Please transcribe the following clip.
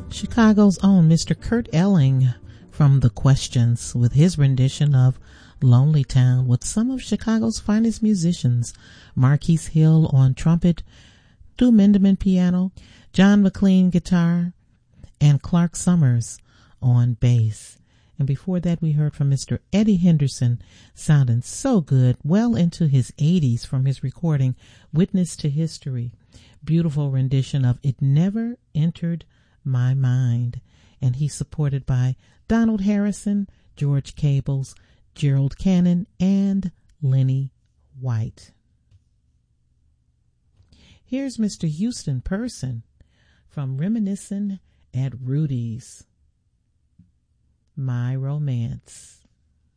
Chicago's own Mr. Kurt Elling from The Questions with his rendition of Lonely Town with some of Chicago's finest musicians, Marquise Hill on trumpet, Stu Mendeman piano, John McLean guitar, and Clark Summers on bass. And before that, we heard from Mr. Eddie Henderson, sounding so good, well into his 80s from his recording, Witness to History. Beautiful rendition of It Never Entered My Mind. And he's supported by Donald Harrison, George Cables, Gerald Cannon, and Lenny White. Here's Mr. Houston Person from Reminiscing at Rudy's, My Romance.